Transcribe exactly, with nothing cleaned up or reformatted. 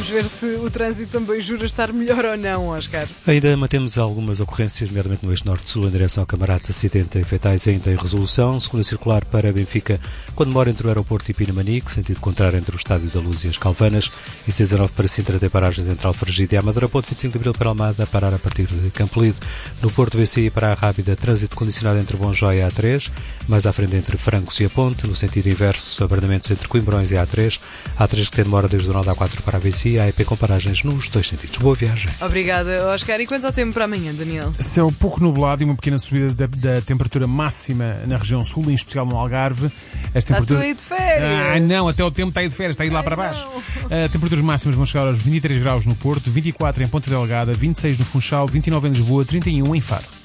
Vamos ver se o trânsito também jura estar melhor ou não, Oscar. Ainda mantemos algumas ocorrências, nomeadamente no eixo norte-sul, em direção ao Camarate, acidente em Fetais ainda em resolução. Segunda circular para Benfica, quando mora entre o aeroporto e Pinamanique, sentido contrário entre o Estádio da Luz e as Calvanas. E C dezanove para Sintra tem paragens entre Alfragide e Amadora. Ponto vinte e cinco de Abril para Almada, a parar a partir de Campolide. No Porto V C I para a Rábida, trânsito condicionado entre Bonjói e A três, mais à frente entre Francos e a Ponte. No sentido inverso, abrandamentos entre Coimbrões e A três. A três que tem demora desde o nó da A quatro para a V C I, a E P com paragens nos dois sentidos. Boa viagem. Obrigada, Oscar. E quanto ao tempo para amanhã, Daniel? Céu pouco nublado e uma pequena subida da, da temperatura máxima na região sul, em especial no Algarve. As Está temperatura... tudo aí de férias. Ah, não, até o tempo está aí de férias, está aí lá Ai, para baixo. não. Uh, temperaturas máximas vão chegar aos vinte e três graus no Porto, vinte e quatro em Ponta Delgada, vinte e seis no Funchal, vinte e nove em Lisboa, trinta e um em Faro.